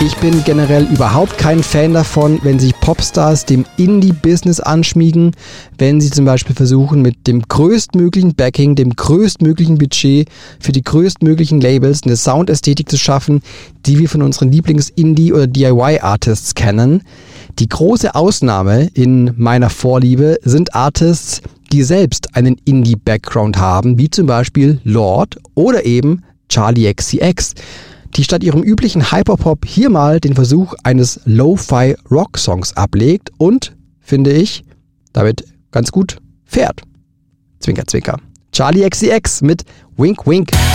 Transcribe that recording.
Ich bin generell überhaupt kein Fan davon, wenn sich Popstars dem Indie-Business anschmiegen, wenn sie zum Beispiel versuchen, mit dem größtmöglichen Backing, dem größtmöglichen Budget für die größtmöglichen Labels eine Soundästhetik zu schaffen, die wir von unseren Lieblings-Indie- oder DIY-Artists kennen. Die große Ausnahme in meiner Vorliebe sind Artists, die selbst einen Indie-Background haben, wie zum Beispiel Lorde oder eben Charli XCX, die statt ihrem üblichen Hyperpop hier mal den Versuch eines Lo-Fi-Rock-Songs ablegt und, finde ich, damit ganz gut fährt. Zwinker, zwinker. Charli XCX mit Wink Wink.